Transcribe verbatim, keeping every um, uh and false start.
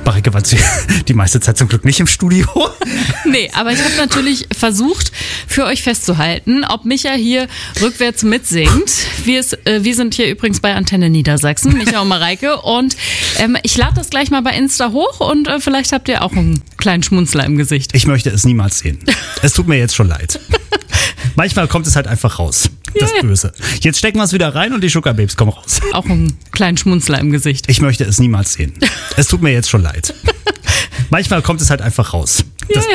Mareike war die meiste Zeit zum Glück nicht im Studio. Nee, aber ich habe natürlich versucht, für euch festzuhalten, ob Micha hier rückwärts mitsingt. Wir, ist, äh, wir sind hier übrigens bei Antenne Niedersachsen, Micha und Mareike. Und ähm, ich lade das gleich mal bei Insta hoch und äh, vielleicht habt ihr auch einen kleinen Schmunzler im Gesicht. Ich möchte es niemals sehen. Es tut mir jetzt schon leid. Manchmal kommt es halt einfach raus, das Ja, ja. Böse. Jetzt stecken wir es wieder rein und die Sugar Babes kommen raus. Auch einen kleinen Schmunzler im Gesicht. Ich möchte es niemals sehen. Es tut mir jetzt schon leid. Manchmal kommt es halt einfach raus, das